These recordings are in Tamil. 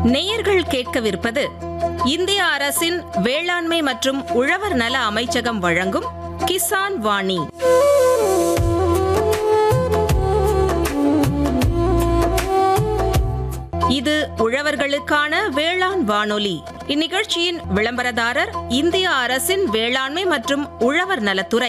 நேயர்கள் கேட்கவிருப்பது இந்திய அரசின் வேளாண்மை மற்றும் உழவர் நல அமைச்சகம் வழங்கும் கிசான் வாணி. இது உழவர்களுக்கான வேளாண் வானொலி. இந்நிகழ்ச்சியின் விளம்பரதாரர் இந்திய அரசின் வேளாண்மை மற்றும் உழவர் நலத்துறை.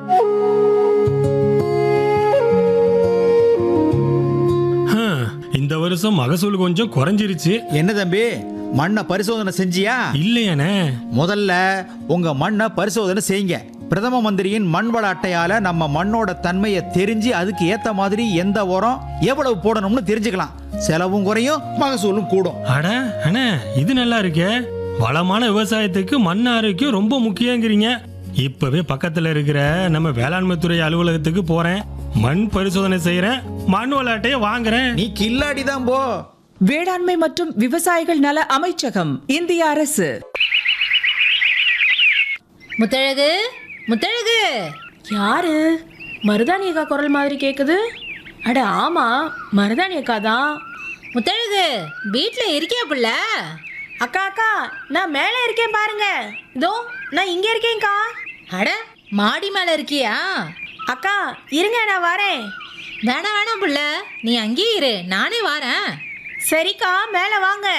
இந்த வருஷம் மகசூல் கொஞ்சம் குறைஞ்சிருச்சு. என்ன தம்பி, மண்ணை பரிசோதனை செஞ்சியா? இல்லையானே. முதல்ல உங்க மண்ணை பரிசோதனை செய்யுங்க. பிரதம மந்திரியின் மண் வள அட்டையால நம்ம மண்ணோட தன்மையை தெரிஞ்சு அதுக்கு ஏத்த மாதிரி எந்த உரம் எவ்வளவு போடணும்னு தெரிஞ்சுக்கலாம். செலவும் குறையும், மகசூலும் கூடும். அட அண்ணே, இது நல்லா இருக்கே. வளமான விவசாயத்துக்கு மண் ஆரோக்கியம் ரொம்ப முக்கியங்கிறீங்க. இப்பவே பக்கத்துல இருக்கிற நம்ம வேளாண்மை துறை அலுவலகத்துக்கு போறேன், மண் பரிசோதனை செய்யறேன், மண் வள அட்டையை வாங்குறேன். நீ கில்லாடி தான் போ. வேளாண்மை மற்றும் விவசாயிகள் நல அமைச்சகம், இந்திய அரசு. முத்தழகு, முத்தழகு. யாரு? மருதாணி அக்கா குரல் மாதிரி கேக்குது. அட ஆமா, மருதாணி அக்கா தான். முத்தழகு, வீட்ல இருக்கியா புள்ள? அக்கா அக்கா, நான் மேலே இருக்கேன் பாருங்க. இதோ நான் இங்க இருக்கேன்க்கா. அட, மாடி மேல இருக்கியா? அக்கா இருங்க, நான் வரேன். வேணாம் வேணாம் புள்ள, நீ அங்கேயே இரு, நானே வரேன். சரிக்கா, மேலே வாங்க.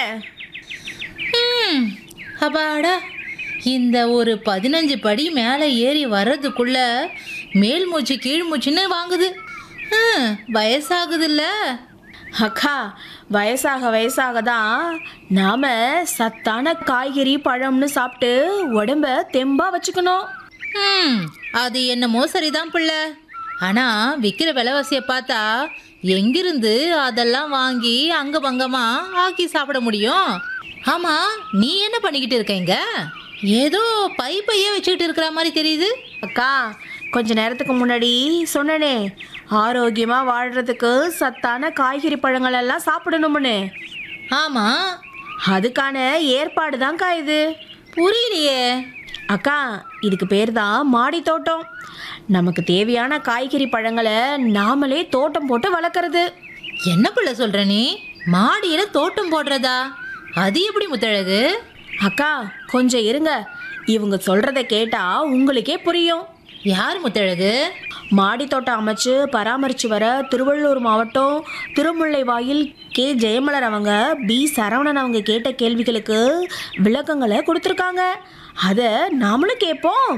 அப்பாடா, இந்த ஒரு 15 படி மேலே ஏறி வர்றதுக்குள்ள மேல் மூச்சு கீழ் மூச்சுன்னு வாங்குது. வயசாகுதுல்ல அக்கா, வயசாக தான் நாம சத்தான காய்கறி பழம்னு சாப்பிட்டு உடம்ப தெம்பா வச்சுக்கணும். அது என்னமோ சரிதான் புள்ள. ஆனா விற்கிற விலைவாசியை பார்த்தா எங்கிருந்து அதெல்லாம் வாங்கி அங்க பங்கமா ஆக்கி சாப்பிட முடியும்? ஆமா, நீ என்ன பண்ணிக்கிட்டு இருக்கீங்க? ஏதோ பைப்பையே வச்சுக்கிட்டு இருக்கிற மாதிரி தெரியுது. அக்கா, கொஞ்ச நேரத்துக்கு முன்னாடி சொன்னனே, ஆரோக்கியமா வாழ்றதுக்கு சத்தான காய்கறி பழங்கள் எல்லாம் சாப்பிடணும்னு. ஆமா, அதுக்கான ஏற்பாடு தான்க்கா இது. புரியலையே. அக்கா, இதுக்கு பேர் தான் மாடி தோட்டம். நமக்கு தேவையான காய்கறி பழங்களை நாமளே தோட்டம் போட்டு வளர்க்கறது. என்ன புள்ள சொல்ற நீ? மாடியில தோட்டம் போடுறதா? அது எப்படி முத்தழகு? அக்கா கொஞ்சம் இருங்க, இவங்க சொல்றத கேட்டா உங்களுக்கே புரியும். யார் முத்தழகு? மாடி தோட்டம் அமைச்சு பராமரித்து வர திருவள்ளூர் மாவட்டம் திருமுல்லைவாயில் கே ஜெயமலர் அவங்க, பி சரவணன் அவங்க கேட்ட கேள்விகளுக்கு விளக்கங்களை கொடுத்துருக்காங்க. அதை நாமளும் கேட்போம்.